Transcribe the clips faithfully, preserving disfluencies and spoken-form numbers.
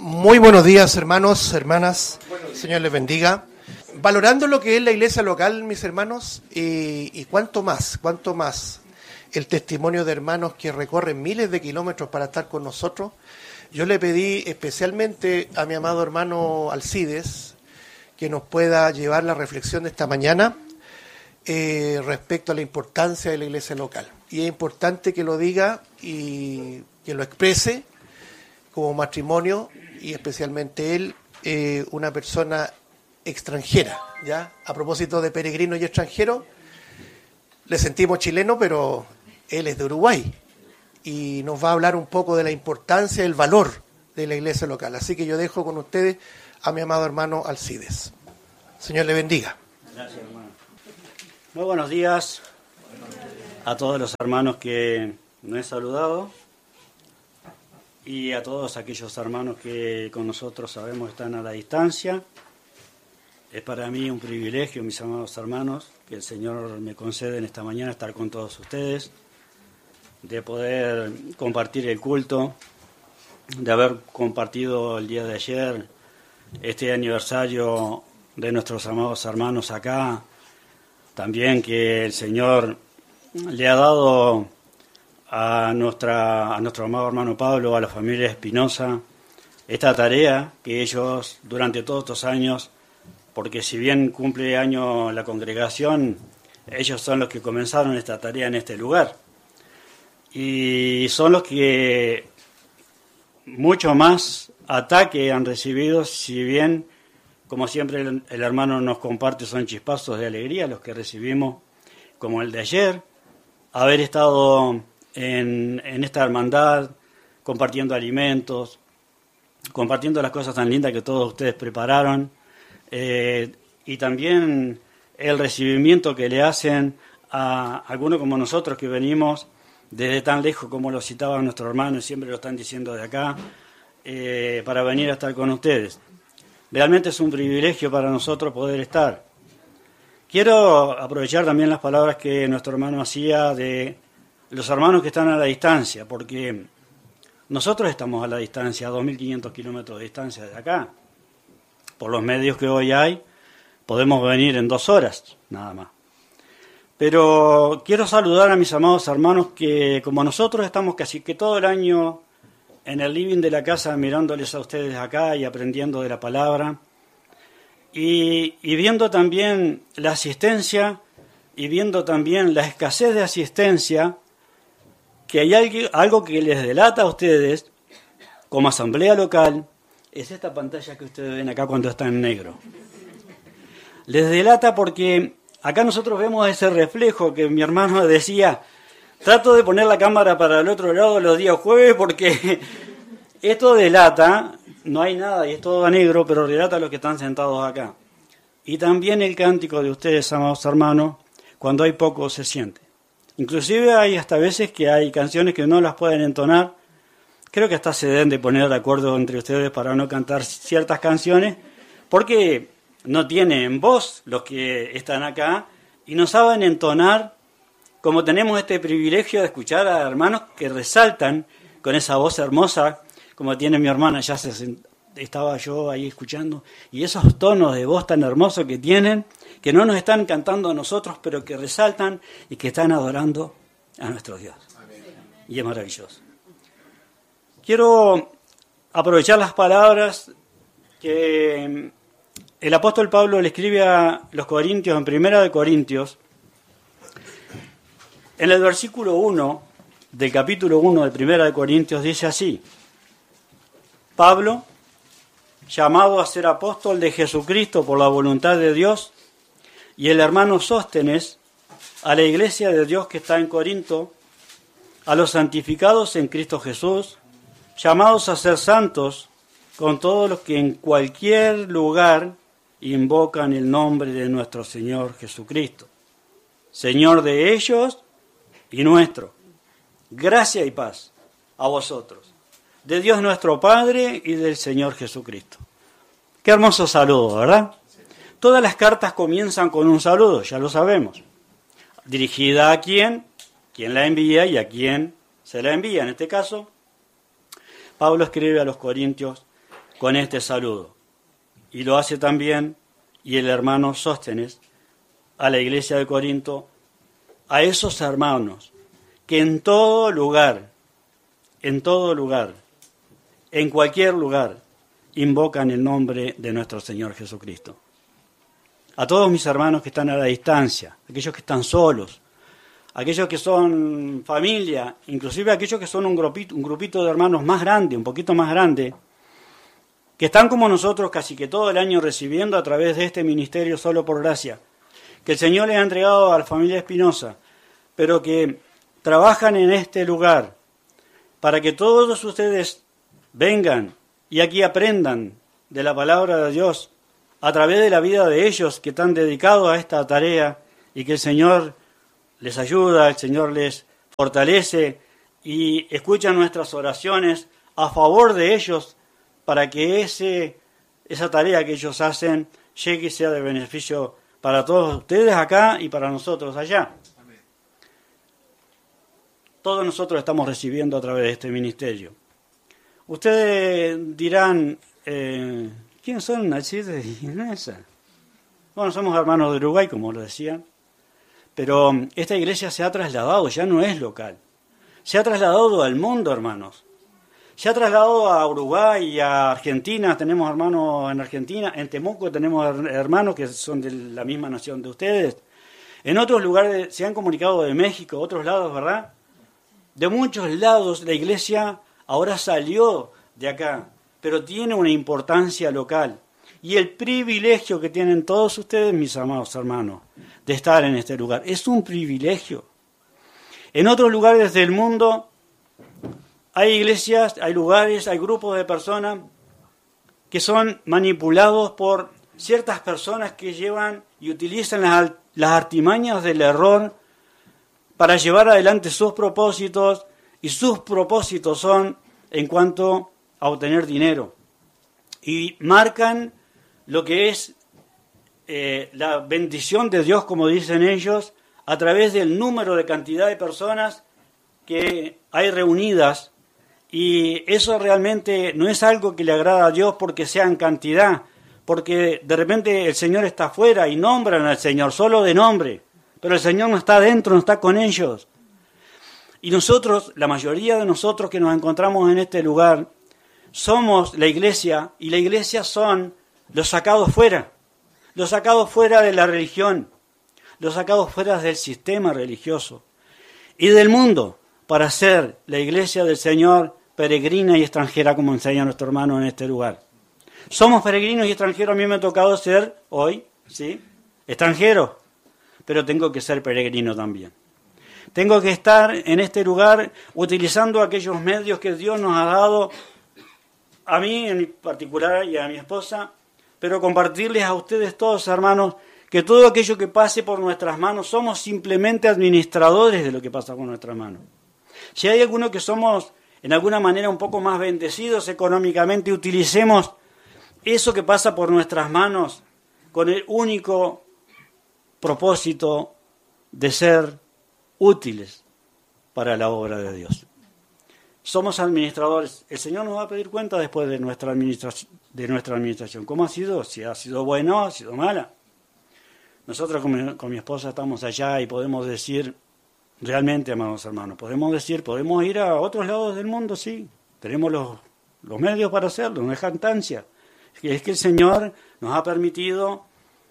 Muy buenos días, hermanos, hermanas. Señor les bendiga. Valorando lo que es la iglesia local, mis hermanos, y, y cuánto más, cuánto más el testimonio de hermanos que recorren miles de kilómetros para estar con nosotros, yo le pedí especialmente a mi amado hermano Alcides que nos pueda llevar la reflexión de esta mañana eh, respecto a la importancia de la iglesia local. Y es importante que lo diga y que lo exprese como matrimonio, y especialmente él, eh, una persona extranjera, ¿ya? A propósito de peregrino y extranjero, le sentimos chileno, pero él es de Uruguay y nos va a hablar un poco de la importancia, el valor de la iglesia local. Así que yo dejo con ustedes a mi amado hermano Alcides. Señor le bendiga. Gracias, hermano. Muy buenos días a todos los hermanos que nos he saludado y a todos aquellos hermanos que con nosotros sabemos están a la distancia. Es para mí un privilegio, mis amados hermanos, que el Señor me concede en esta mañana estar con todos ustedes, de poder compartir el culto, de haber compartido el día de ayer este aniversario de nuestros amados hermanos acá, también que el Señor le ha dado a nuestra a nuestro amado hermano Pablo, a la familia Espinosa, esta tarea que ellos durante todos estos años, porque si bien cumple año la congregación, ellos son los que comenzaron esta tarea en este lugar. Y son los que mucho más ataque han recibido, si bien, como siempre el, el hermano nos comparte, son chispazos de alegría los que recibimos, como el de ayer, haber estado en, en esta hermandad, compartiendo alimentos, compartiendo las cosas tan lindas que todos ustedes prepararon, eh, y también el recibimiento que le hacen a algunos como nosotros que venimos desde tan lejos, como lo citaba nuestro hermano, y siempre lo están diciendo de acá, eh, para venir a estar con ustedes. Realmente es un privilegio para nosotros poder estar. Quiero aprovechar también las palabras que nuestro hermano hacía de los hermanos que están a la distancia, porque nosotros estamos a la distancia, a dos mil quinientos kilómetros de distancia de acá. Por los medios que hoy hay, podemos venir en dos horas, nada más. Pero quiero saludar a mis amados hermanos que, como nosotros estamos casi que todo el año en el living de la casa mirándoles a ustedes acá y aprendiendo de la palabra, y, y viendo también la asistencia y viendo también la escasez de asistencia, que hay algo, algo que les delata a ustedes como asamblea local, es esta pantalla que ustedes ven acá cuando está en negro. Les delata porque acá nosotros vemos ese reflejo que mi hermano decía, trato de poner la cámara para el otro lado los días jueves porque esto delata, no hay nada y es todo a negro, pero relata a los que están sentados acá. Y también el cántico de ustedes, amados hermanos, cuando hay poco se siente. Inclusive hay hasta veces que hay canciones que no las pueden entonar. Creo que hasta se deben de poner de acuerdo entre ustedes para no cantar ciertas canciones, porque no tienen voz los que están acá y no saben entonar, como tenemos este privilegio de escuchar a hermanos que resaltan con esa voz hermosa, como tiene mi hermana, ya se, estaba yo ahí escuchando, y esos tonos de voz tan hermosos que tienen, que no nos están cantando a nosotros, pero que resaltan y que están adorando a nuestro Dios. Amén. Y es maravilloso. Quiero aprovechar las palabras que el apóstol Pablo le escribe a los Corintios, en Primera de Corintios, en el versículo uno del capítulo uno de Primera de Corintios, dice así: Pablo, llamado a ser apóstol de Jesucristo por la voluntad de Dios, y el hermano Sóstenes, a la iglesia de Dios que está en Corinto, a los santificados en Cristo Jesús, llamados a ser santos, con todos los que en cualquier lugar invocan el nombre de nuestro Señor Jesucristo, Señor de ellos y nuestro. Gracia y paz a vosotros, de Dios nuestro Padre y del Señor Jesucristo. Qué hermoso saludo, ¿verdad? Todas las cartas comienzan con un saludo, ya lo sabemos. Dirigida a quién, quién la envía y a quién se la envía. En este caso, Pablo escribe a los Corintios con este saludo. Y lo hace también, y el hermano Sóstenes, a la iglesia de Corinto, a esos hermanos que en todo lugar, en todo lugar, en cualquier lugar, invocan el nombre de nuestro Señor Jesucristo. A todos mis hermanos que están a la distancia, aquellos que están solos, aquellos que son familia, inclusive aquellos que son un grupito, un grupito de hermanos más grande, un poquito más grande, que están como nosotros casi que todo el año recibiendo a través de este ministerio solo por gracia, que el Señor les ha entregado a la familia Espinosa, pero que trabajan en este lugar para que todos ustedes vengan y aquí aprendan de la palabra de Dios a través de la vida de ellos que están dedicados a esta tarea y que el Señor les ayuda, el Señor les fortalece y escucha nuestras oraciones a favor de ellos para que ese, esa tarea que ellos hacen llegue y sea de beneficio para todos ustedes acá y para nosotros allá. Amén. Todos nosotros estamos recibiendo a través de este ministerio. Ustedes dirán, eh, ¿quiénes son Alcides y Inesa? Bueno, somos hermanos de Uruguay, como lo decían, pero esta iglesia se ha trasladado, ya no es local. Se ha trasladado al mundo, hermanos. Se ha trasladado a Uruguay y a Argentina, tenemos hermanos en Argentina, en Temuco tenemos hermanos que son de la misma nación de ustedes. En otros lugares se han comunicado de México, otros lados, ¿verdad? De muchos lados la iglesia ahora salió de acá, pero tiene una importancia local. Y el privilegio que tienen todos ustedes, mis amados hermanos, de estar en este lugar, es un privilegio. En otros lugares del mundo hay iglesias, hay lugares, hay grupos de personas que son manipulados por ciertas personas que llevan y utilizan las, las artimañas del error para llevar adelante sus propósitos, y sus propósitos son en cuanto a obtener dinero. Y marcan lo que es eh, la bendición de Dios, como dicen ellos, a través del número de cantidad de personas que hay reunidas. Y eso realmente no es algo que le agrada a Dios porque sea en cantidad, porque de repente el Señor está afuera y nombran al Señor solo de nombre, pero el Señor no está adentro, no está con ellos. Y nosotros, la mayoría de nosotros que nos encontramos en este lugar, somos la iglesia, y la iglesia son los sacados fuera, los sacados fuera de la religión, los sacados fuera del sistema religioso y del mundo, para ser la iglesia del Señor peregrina y extranjera, como enseña nuestro hermano en este lugar. Somos peregrinos y extranjeros, a mí me ha tocado ser hoy, ¿sí?, extranjero, pero tengo que ser peregrino también. Tengo que estar en este lugar utilizando aquellos medios que Dios nos ha dado, a mí en particular y a mi esposa, pero compartirles a ustedes todos, hermanos, que todo aquello que pase por nuestras manos, somos simplemente administradores de lo que pasa con nuestras manos. Si hay alguno que somos en alguna manera un poco más bendecidos económicamente, utilicemos eso que pasa por nuestras manos con el único propósito de ser útiles para la obra de Dios. Somos administradores. El Señor nos va a pedir cuenta después de nuestra administración, de nuestra administración. ¿Cómo ha sido? Si ha sido buena o ha sido mala. Nosotros con mi, con mi esposa estamos allá y podemos decir, realmente, amados hermanos, podemos decir, podemos ir a otros lados del mundo, sí. Tenemos los, los medios para hacerlo, no es jactancia. Es que el Señor nos ha permitido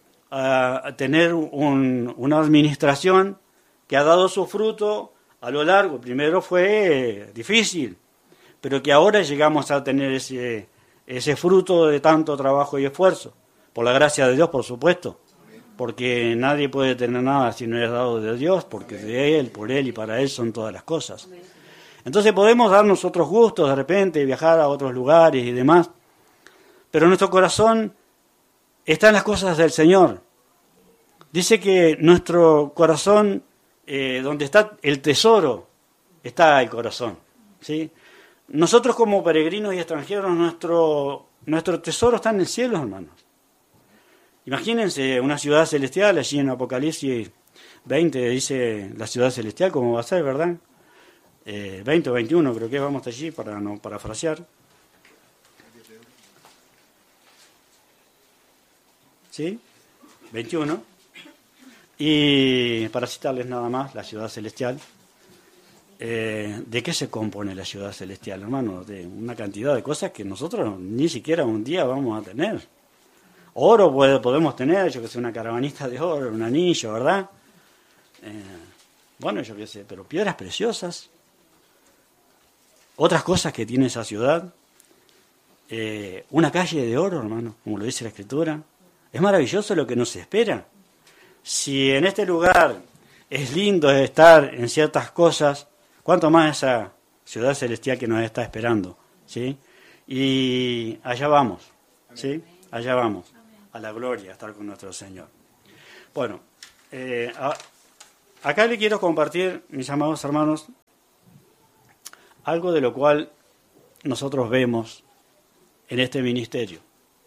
uh, tener un, una administración que ha dado su fruto a lo largo. Primero fue eh, difícil, pero que ahora llegamos a tener ese, ese fruto de tanto trabajo y esfuerzo. Por la gracia de Dios, por supuesto. Porque nadie puede tener nada si no es dado de Dios, porque de Él, por Él y para Él son todas las cosas. Entonces podemos darnos otros gustos de repente, viajar a otros lugares y demás, pero nuestro corazón está en las cosas del Señor. Dice que nuestro corazón, eh, donde está el tesoro, está el corazón, ¿sí? Nosotros como peregrinos y extranjeros, nuestro, nuestro tesoro está en el cielo, hermanos. Imagínense una ciudad celestial, allí en Apocalipsis veinte dice la ciudad celestial, ¿cómo va a ser, verdad? Eh, veinte o veintiuno creo que vamos allí para no parafrasear. ¿sí? veintiuno. Y para citarles nada más, la ciudad celestial. Eh, ¿De qué se compone la ciudad celestial, hermano? De una cantidad de cosas que nosotros ni siquiera un día vamos a tener. Oro puede, podemos tener, yo que sé, una caravanita de oro, un anillo, ¿verdad? Eh, bueno, yo qué sé, pero piedras preciosas. Otras cosas que tiene esa ciudad. Eh, una calle de oro, hermano, como lo dice la Escritura. Es maravilloso lo que nos espera. Si en este lugar es lindo estar en ciertas cosas, ¿cuánto más esa ciudad celestial que nos está esperando? ¿Sí? Y allá vamos, ¿sí? Allá vamos, a la gloria, a estar con nuestro Señor. Bueno, eh, a, acá le quiero compartir, mis amados hermanos, algo de lo cual nosotros vemos en este ministerio.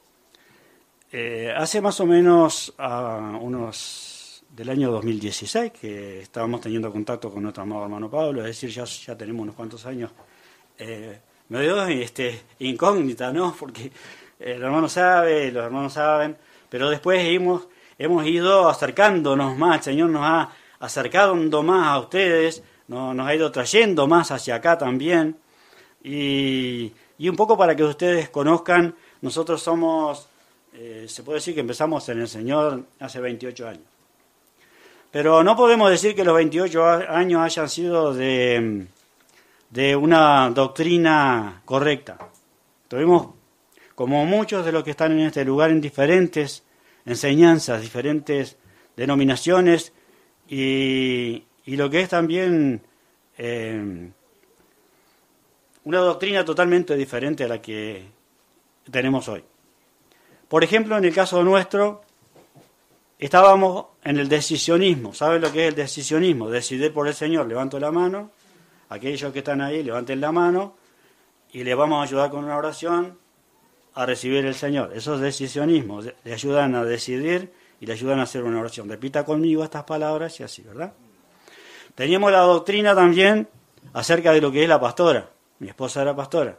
Eh, hace más o menos uh, unos del año dos mil dieciséis que estábamos teniendo contacto con nuestro amado hermano Pablo, es decir, ya, ya tenemos unos cuantos años eh, medio este, incógnita, ¿no? Porque el hermano sabe, los hermanos saben, pero después hemos, hemos ido acercándonos más, el Señor nos ha acercado más a ustedes, no, nos ha ido trayendo más hacia acá también, y, y un poco para que ustedes conozcan, nosotros somos... Eh, se puede decir que empezamos en el Señor hace veintiocho años. Pero no podemos decir que los veintiocho años hayan sido de, de una doctrina correcta. Tuvimos, como muchos de los que están en este lugar, en diferentes enseñanzas, diferentes denominaciones, y, y lo que es también eh, una doctrina totalmente diferente a la que tenemos hoy. Por ejemplo, en el caso nuestro, estábamos en el decisionismo. ¿Saben lo que es el decisionismo? Decidir por el Señor. Levanto la mano. Aquellos que están ahí, levanten la mano. Y le vamos a ayudar con una oración a recibir el Señor. Eso es decisionismo. Le ayudan a decidir y le ayudan a hacer una oración. Repita conmigo estas palabras y así, ¿verdad? Teníamos la doctrina también acerca de lo que es la pastora. Mi esposa era pastora.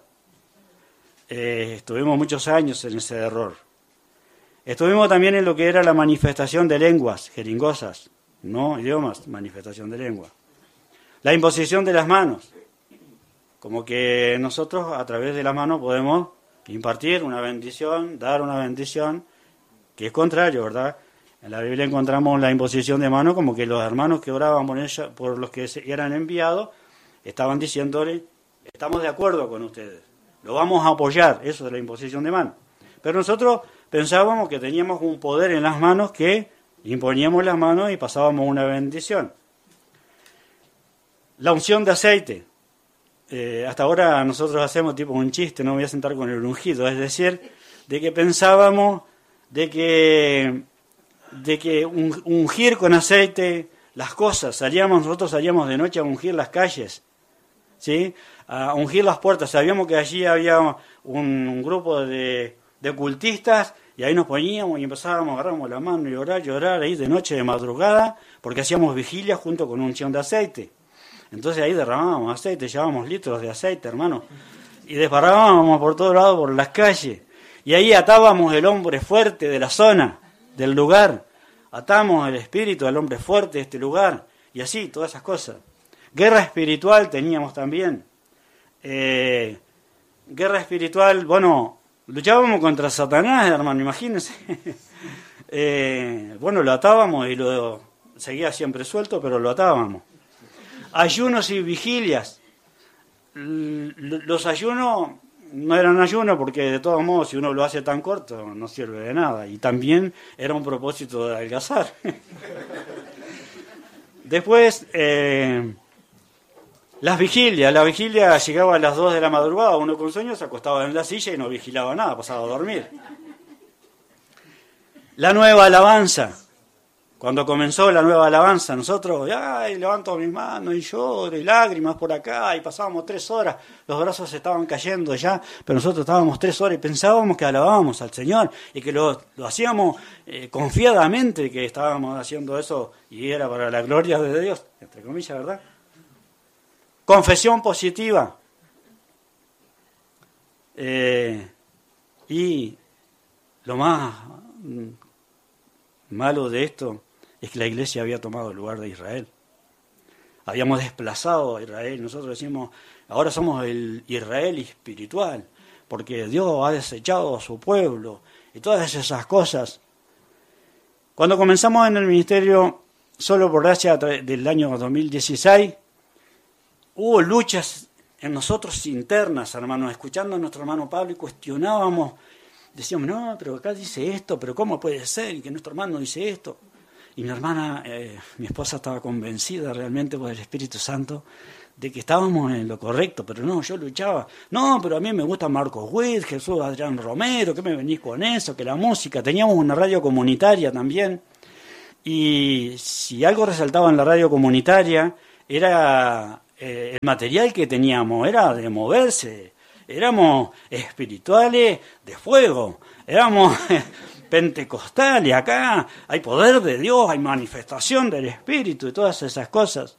Eh, estuvimos muchos años en ese error. Estuvimos también en lo que era la manifestación de lenguas, jeringosas, no idiomas, manifestación de lengua. La imposición de las manos, como que nosotros a través de las manos podemos impartir una bendición, dar una bendición, que es contrario, ¿verdad? En la Biblia encontramos la imposición de manos como que los hermanos que oraban por, ella, por los que eran enviados, estaban diciéndole, estamos de acuerdo con ustedes, lo vamos a apoyar, eso es la imposición de manos. Pero nosotros pensábamos que teníamos un poder en las manos que imponíamos las manos y pasábamos una bendición. La unción de aceite. Eh, hasta ahora nosotros hacemos tipo un chiste, no me voy a sentar con el ungido, es decir, de que pensábamos de que, de que un, ungir con aceite las cosas, salíamos, nosotros salíamos de noche a ungir las calles, ¿sí? A ungir las puertas, sabíamos que allí había un, un grupo de... de cultistas, y ahí nos poníamos y empezábamos, agarramos la mano y orar, llorar ahí de noche, de madrugada, porque hacíamos vigilia junto con un unción de aceite. Entonces ahí derramábamos aceite, llevábamos litros de aceite, hermano, y desparrábamos por todos lados, por las calles, y ahí atábamos el hombre fuerte de la zona, del lugar, atamos el espíritu al hombre fuerte de este lugar, y así, todas esas cosas. Guerra espiritual teníamos también. Eh, guerra espiritual, bueno... Luchábamos contra Satanás, hermano, imagínense. eh, bueno, lo atábamos y lo seguía siempre suelto, pero lo atábamos. Ayunos y vigilias. Los ayunos no eran ayunos porque de todos modos si uno lo hace tan corto no sirve de nada. Y también era un propósito de adelgazar. Después... Eh, Las vigilias, la vigilia llegaba a las dos de la madrugada, uno con sueño se acostaba en la silla y no vigilaba nada, pasaba a dormir. La nueva alabanza, cuando comenzó la nueva alabanza, nosotros, ay, levanto mis manos y lloro y lágrimas por acá, y pasábamos tres horas, los brazos estaban cayendo ya, pero nosotros estábamos tres horas y pensábamos que alabábamos al Señor y que lo, lo hacíamos eh, confiadamente, que estábamos haciendo eso y era para la gloria de Dios, entre comillas, ¿verdad? Confesión positiva. Eh, y lo más malo de esto es que la iglesia había tomado el lugar de Israel. Habíamos desplazado a Israel. Nosotros decimos, ahora somos el Israel espiritual, porque Dios ha desechado a su pueblo y todas esas cosas. Cuando comenzamos en el ministerio, solo por gracia del año dos mil dieciséis, hubo luchas en nosotros internas, hermanos, escuchando a nuestro hermano Pablo y cuestionábamos, decíamos, no, pero acá dice esto, pero ¿cómo puede ser? Y que nuestro hermano dice esto. Y mi hermana, eh, mi esposa estaba convencida realmente por el Espíritu Santo de que estábamos en lo correcto, pero no, yo luchaba. No, pero a mí me gusta Marcos Witt, Jesús Adrián Romero, ¿qué me venís con eso? Que la música. Teníamos una radio comunitaria también. Y si algo resaltaba en la radio comunitaria, era eh, el material que teníamos, era de moverse. Éramos espirituales de fuego, éramos pentecostales, acá hay poder de Dios, hay manifestación del Espíritu y todas esas cosas.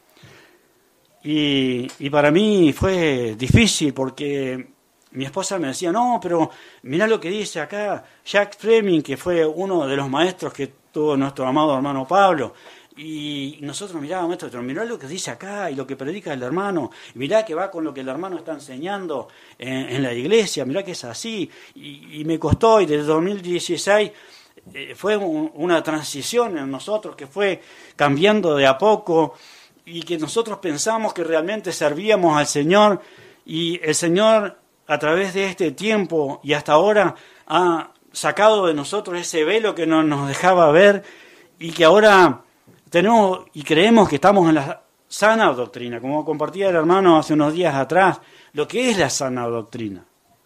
Y, y para mí fue difícil porque mi esposa me decía, no, pero mirá lo que dice acá Jack Fleming, que fue uno de los maestros que tuvo nuestro amado hermano Pablo. Y nosotros mirábamos esto, pero mirá lo que dice acá y lo que predica el hermano, y mirá que va con lo que el hermano está enseñando en, en la iglesia, mirá que es así. Y, y me costó, y desde dos mil dieciséis eh, fue un, una transición en nosotros que fue cambiando de a poco, y que nosotros pensamos que realmente servíamos al Señor, y el Señor a través de este tiempo y hasta ahora ha sacado de nosotros ese velo que no nos dejaba ver, y que ahora tenemos y creemos que estamos en la sana doctrina, como compartía el hermano hace unos días atrás, lo que es la sana doctrina.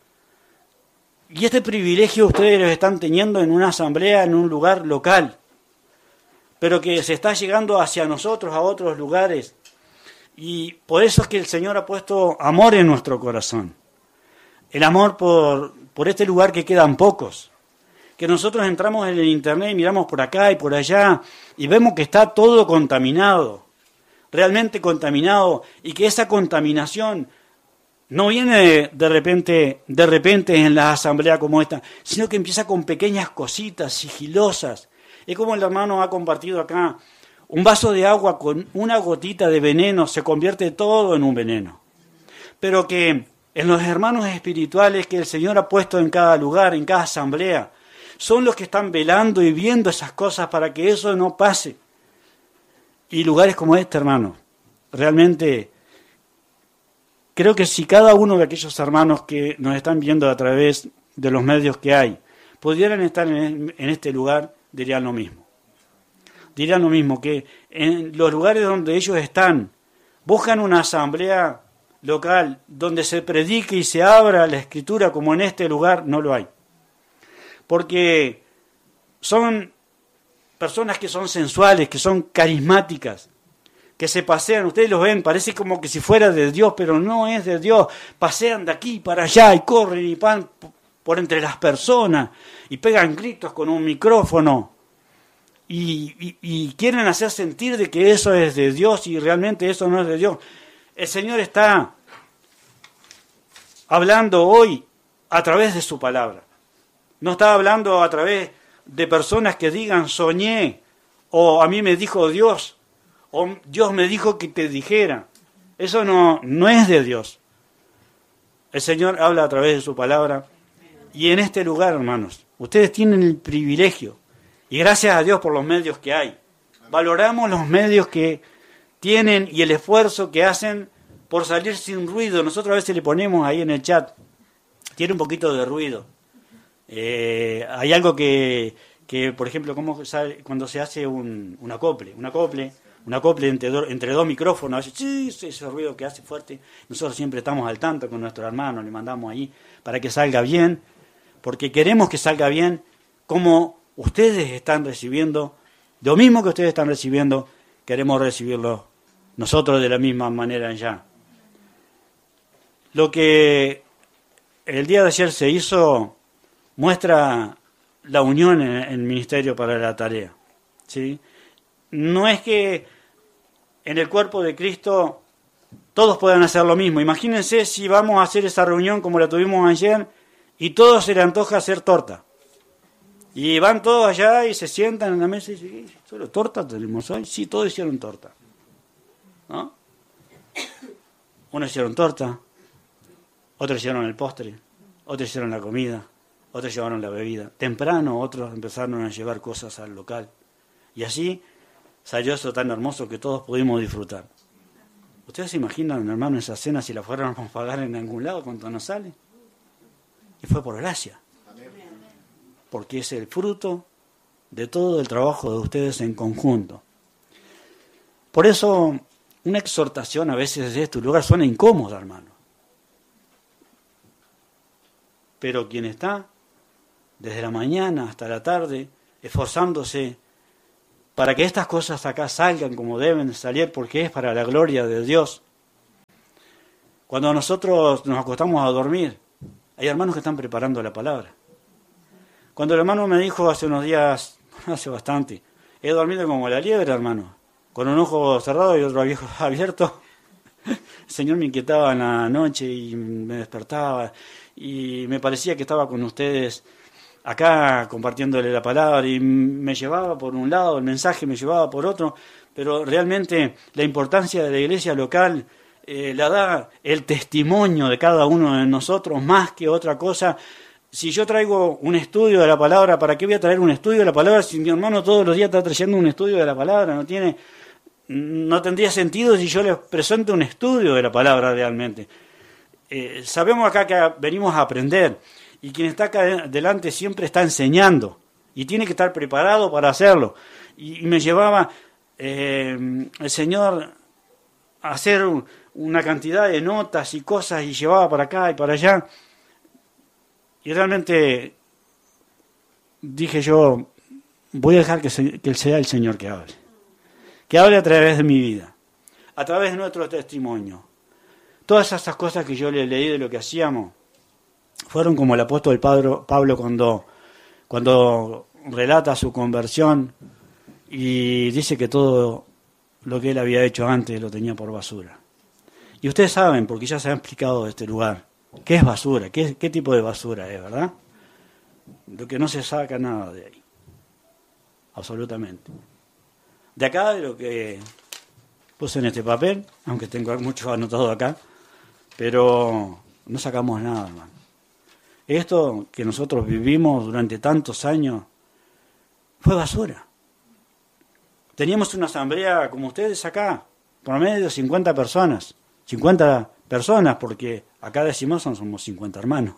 Y este privilegio ustedes lo están teniendo en una asamblea, en un lugar local, pero que se está llegando hacia nosotros, a otros lugares. Y por eso es que el Señor ha puesto amor en nuestro corazón. El amor por, por este lugar que quedan pocos. Que nosotros entramos en el internet y miramos por acá y por allá y vemos que está todo contaminado, realmente contaminado, y que esa contaminación no viene de, de repente de repente en la asamblea como esta, sino que empieza con pequeñas cositas sigilosas. Es como el hermano ha compartido acá, un vaso de agua con una gotita de veneno se convierte todo en un veneno. Pero que en los hermanos espirituales que el Señor ha puesto en cada lugar, en cada asamblea, son los que están velando y viendo esas cosas para que eso no pase. Y lugares como este, hermano, realmente creo que si cada uno de aquellos hermanos que nos están viendo a través de los medios que hay, pudieran estar en, en este lugar, dirían lo mismo. Dirían lo mismo, que en los lugares donde ellos están, buscan una asamblea local donde se predique y se abra la Escritura como en este lugar, no lo hay. Porque son personas que son sensuales, que son carismáticas, que se pasean, ustedes los ven, parece como que si fuera de Dios, pero no es de Dios. Pasean de aquí para allá y corren y van por entre las personas y pegan gritos con un micrófono y, y, y quieren hacer sentir de que eso es de Dios y realmente eso no es de Dios. El Señor está hablando hoy a través de su palabra. No está hablando a través de personas que digan soñé, o a mí me dijo Dios, o Dios me dijo que te dijera. Eso no, no es de Dios. El Señor habla a través de su palabra. Y en este lugar, hermanos, ustedes tienen el privilegio, y gracias a Dios por los medios que hay. Valoramos los medios que tienen y el esfuerzo que hacen por salir sin ruido. Nosotros a veces le ponemos ahí en el chat, tiene un poquito de ruido. Eh, hay algo que, que, por ejemplo, como sale, cuando se hace un, un acople, un acople, un acople entre, do, entre dos micrófonos, a veces, sí, ese ruido que hace fuerte. Nosotros siempre estamos al tanto con nuestro hermano, le mandamos ahí para que salga bien, porque queremos que salga bien como ustedes están recibiendo, lo mismo que ustedes están recibiendo, queremos recibirlo nosotros de la misma manera ya. Lo que el día de ayer se hizo muestra la unión en el Ministerio para la Tarea, ¿sí? No es que en el cuerpo de Cristo todos puedan hacer lo mismo. Imagínense si vamos a hacer esa reunión como la tuvimos ayer y todos se le antoja hacer torta. Y van todos allá y se sientan en la mesa y dicen, ¿solo torta tenemos hoy? Sí, todos hicieron torta. ¿No? Unos hicieron torta, otros hicieron el postre, otros hicieron la comida, otros llevaron la bebida. Temprano otros empezaron a llevar cosas al local. Y así salió eso tan hermoso que todos pudimos disfrutar. ¿Ustedes se imaginan, hermano, esa cena si la fuéramos a pagar en algún lado cuánto nos sale? Y fue por gracia. Porque es el fruto de todo el trabajo de ustedes en conjunto. Por eso, una exhortación a veces de este lugar suena incómoda, hermano. Pero quien está desde la mañana hasta la tarde esforzándose para que estas cosas acá salgan como deben salir, porque es para la gloria de Dios. Cuando nosotros nos acostamos a dormir, hay hermanos que están preparando la palabra. Cuando el hermano me dijo hace unos días, hace bastante, he dormido como la liebre, hermano, con un ojo cerrado y otro viejo abierto. El Señor me inquietaba en la noche y me despertaba y me parecía que estaba con ustedes acá compartiéndole la palabra y me llevaba por un lado, el mensaje me llevaba por otro, pero realmente la importancia de la iglesia local eh, la da el testimonio de cada uno de nosotros más que otra cosa. Si yo traigo un estudio de la palabra, ¿para qué voy a traer un estudio de la palabra si mi hermano todos los días está trayendo un estudio de la palabra? No tiene, no tendría sentido si yo les presento un estudio de la palabra realmente. Eh, sabemos acá que venimos a aprender y quien está acá delante siempre está enseñando y tiene que estar preparado para hacerlo. Y, y me llevaba eh, el Señor a hacer un, una cantidad de notas y cosas y llevaba para acá y para allá. Y realmente dije yo, voy a dejar que, se, que sea el Señor que hable. Que hable a través de mi vida, a través de nuestro testimonio. Todas esas cosas que yo le leí de lo que hacíamos, fueron como el apóstol Pablo, Pablo cuando, cuando relata su conversión y dice que todo lo que él había hecho antes lo tenía por basura. Y ustedes saben, porque ya se ha explicado de este lugar, ¿qué es basura? ¿Qué, qué tipo de basura es, verdad? Lo que no se saca nada de ahí. Absolutamente. De acá, de lo que puse en este papel, aunque tengo mucho anotado acá, pero no sacamos nada, hermano. Esto que nosotros vivimos durante tantos años fue basura. Teníamos una asamblea como ustedes acá, por medio de cincuenta personas. cincuenta personas, porque acá decimos son, somos cincuenta hermanos.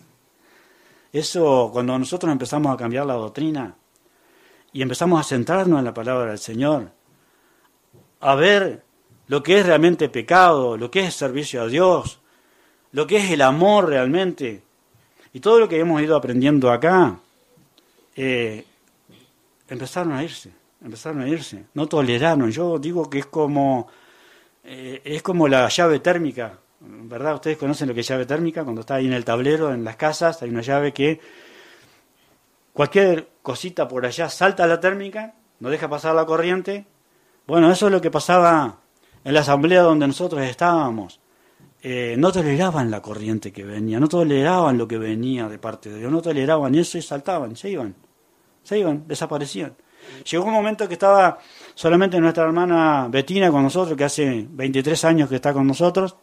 Eso, cuando nosotros empezamos a cambiar la doctrina y empezamos a centrarnos en la palabra del Señor, a ver lo que es realmente pecado, lo que es servicio a Dios, lo que es el amor realmente, y todo lo que hemos ido aprendiendo acá, eh, empezaron a irse, empezaron a irse, no toleraron. Yo digo que es como, eh, es como la llave térmica, ¿verdad? Ustedes conocen lo que es llave térmica, cuando está ahí en el tablero, en las casas, hay una llave que cualquier cosita por allá salta a la térmica, no deja pasar la corriente. Bueno, eso es lo que pasaba en la asamblea donde nosotros estábamos. Eh, no toleraban la corriente que venía, no toleraban lo que venía de parte de Dios, no toleraban eso y saltaban, se iban, se iban, desaparecían. Llegó un momento que estaba solamente nuestra hermana Betina con nosotros, que hace veintitrés años que está con nosotros,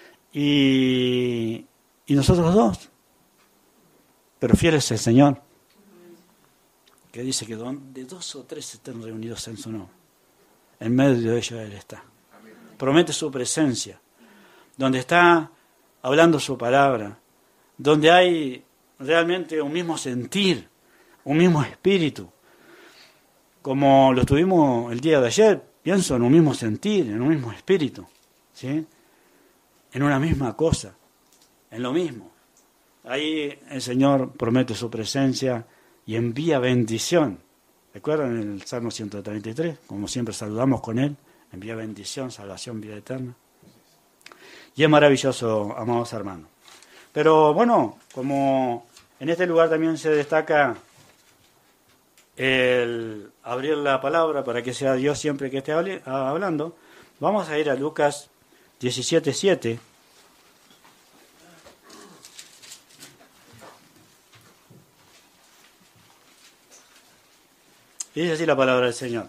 y, y nosotros dos. Pero fiel es el Señor, que dice que donde dos o tres estén reunidos en su nombre, en medio de ellos Él está. Promete su presencia, donde está hablando su palabra, donde hay realmente un mismo sentir, un mismo espíritu, como lo tuvimos el día de ayer, pienso en un mismo sentir, en un mismo espíritu, ¿sí? En una misma cosa, en lo mismo. Ahí el Señor promete su presencia y envía bendición. ¿Recuerdan el Salmo ciento treinta y tres? Como siempre saludamos con Él, envía bendición, salvación, vida eterna. Y es maravilloso, amados hermanos. Pero bueno, como en este lugar también se destaca el abrir la palabra para que sea Dios siempre que esté hablando, vamos a ir a Lucas diecisiete siete. Dice así la palabra del Señor.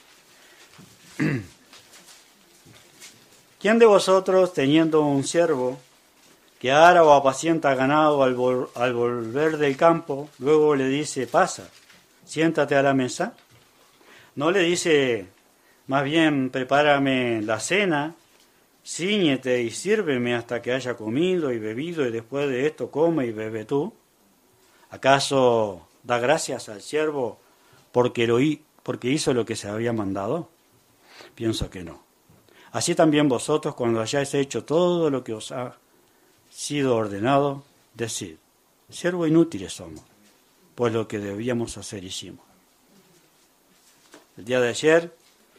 ¿Quién de vosotros, teniendo un siervo que ara o apacienta ganado al, vol- al volver del campo, luego le dice, pasa, siéntate a la mesa? ¿No le dice, más bien, prepárame la cena, cíñete y sírveme hasta que haya comido y bebido, y después de esto come y bebe tú? ¿Acaso da gracias al siervo porque, lo hi- porque hizo lo que se había mandado? Pienso que no. Así también vosotros, cuando hayáis hecho todo lo que os ha sido ordenado, decid, siervos inútiles somos, pues lo que debíamos hacer hicimos. El día de ayer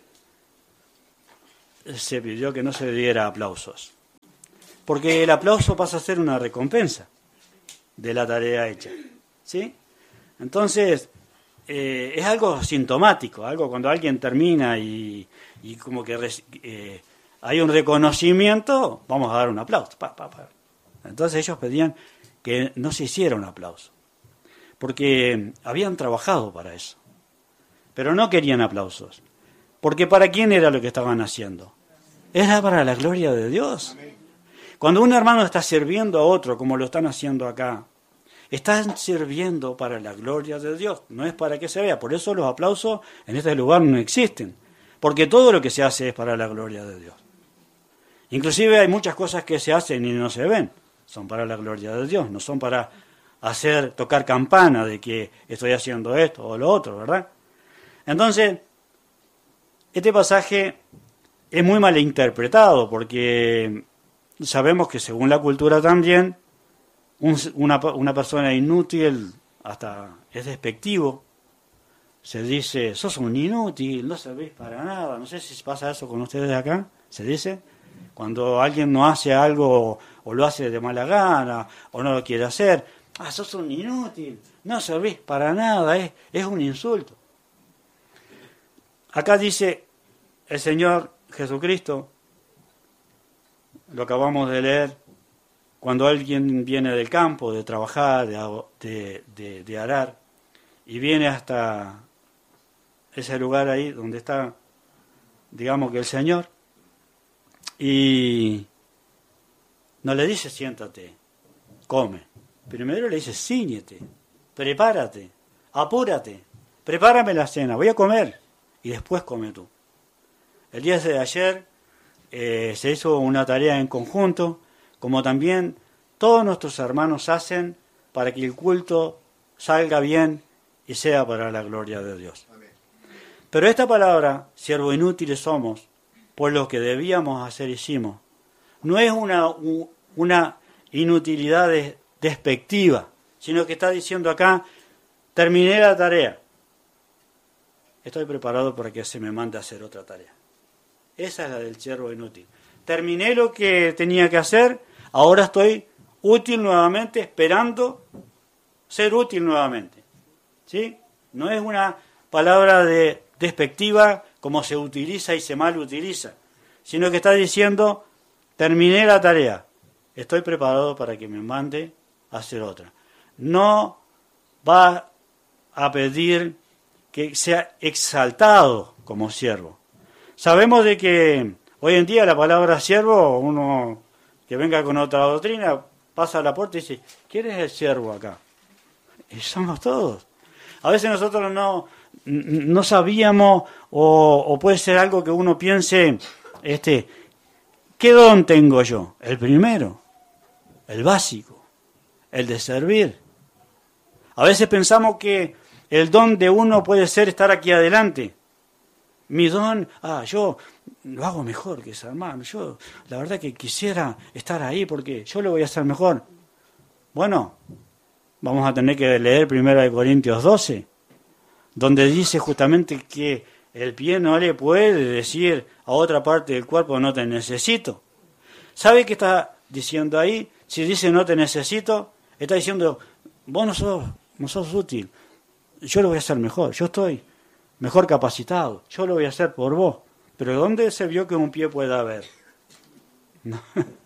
se pidió que no se diera aplausos, porque el aplauso pasa a ser una recompensa de la tarea hecha, ¿sí? Entonces, eh, es algo sintomático, algo cuando alguien termina y, y como que eh, hay un reconocimiento, vamos a dar un aplauso. Pa, pa, pa. Entonces ellos pedían que no se hiciera un aplauso, porque habían trabajado para eso, pero no querían aplausos, porque ¿para quién era lo que estaban haciendo? Era para la gloria de Dios. Cuando un hermano está sirviendo a otro, como lo están haciendo acá, están sirviendo para la gloria de Dios, no es para que se vea. Por eso los aplausos en este lugar no existen, porque todo lo que se hace es para la gloria de Dios. Inclusive hay muchas cosas que se hacen y no se ven, son para la gloria de Dios, no son para hacer tocar campana de que estoy haciendo esto o lo otro, ¿verdad? Entonces, este pasaje es muy mal interpretado, porque sabemos que según la cultura también, un, una, una persona inútil hasta es despectivo. Se dice, sos un inútil, no servís para nada. No sé si pasa eso con ustedes acá, se dice. Cuando alguien no hace algo o lo hace de mala gana o no lo quiere hacer, ah, sos un inútil, no servís para nada, es, es un insulto. Acá dice el Señor Jesucristo, lo acabamos de leer, cuando alguien viene del campo, de trabajar, de, de, de arar, y viene hasta ese lugar ahí donde está, digamos que el Señor, y no le dice siéntate, come. Primero le dice cíñete, prepárate, apúrate, prepárame la cena, voy a comer, y después come tú. El día de ayer eh, se hizo una tarea en conjunto, como también todos nuestros hermanos hacen para que el culto salga bien y sea para la gloria de Dios. Amén. Pero esta palabra, siervos inútiles somos, pues lo que debíamos hacer hicimos, no es una, una inutilidad de, despectiva, sino que está diciendo acá, terminé la tarea, estoy preparado para que se me mande a hacer otra tarea. Esa es la del siervo inútil. Terminé lo que tenía que hacer, ahora estoy útil nuevamente, esperando ser útil nuevamente. ¿Sí? No es una palabra de despectiva como se utiliza y se mal utiliza, sino que está diciendo, terminé la tarea, estoy preparado para que me mande a hacer otra. No va a pedir que sea exaltado como siervo. Sabemos de que hoy en día la palabra siervo, uno que venga con otra doctrina, pasa a la puerta y dice, ¿quién es el siervo acá? Y somos todos. A veces nosotros no, no sabíamos, o, o puede ser algo que uno piense, este, ¿qué don tengo yo? El primero, el básico, el de servir. A veces pensamos que el don de uno puede ser estar aquí adelante. Mi don, ah, yo lo hago mejor que ese hermano. Yo, la verdad que quisiera estar ahí porque yo lo voy a hacer mejor. Bueno, vamos a tener que leer primero de Corintios doce, donde dice justamente que el pie no le puede decir a otra parte del cuerpo no te necesito. ¿Sabe qué está diciendo ahí? Si dice no te necesito, está diciendo vos no sos, no sos útil. Yo lo voy a hacer mejor, yo estoy mejor capacitado, yo lo voy a hacer por vos. Pero ¿dónde se vio que un pie pueda ver? No.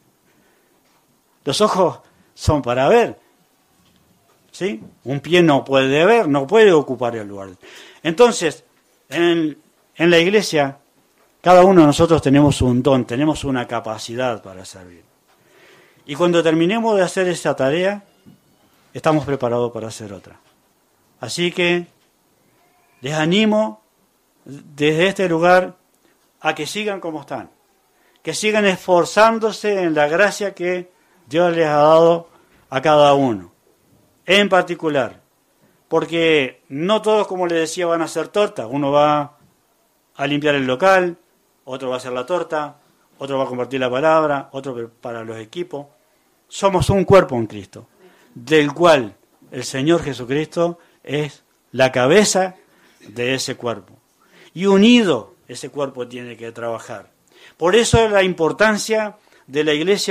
Los ojos son para ver, ¿sí? Un pie no puede ver, no puede ocupar el lugar. Entonces, En, en la iglesia, cada uno de nosotros tenemos un don, tenemos una capacidad para servir. Y cuando terminemos de hacer esa tarea, estamos preparados para hacer otra. Así que les animo desde este lugar a que sigan como están, que sigan esforzándose en la gracia que Dios les ha dado a cada uno, en particular, porque no todos, como les decía, van a hacer torta. Uno va a limpiar el local, otro va a hacer la torta, otro va a compartir la palabra, otro para los equipos. Somos un cuerpo en Cristo, del cual el Señor Jesucristo es la cabeza de ese cuerpo. Y unido ese cuerpo tiene que trabajar. Por eso la importancia de la iglesia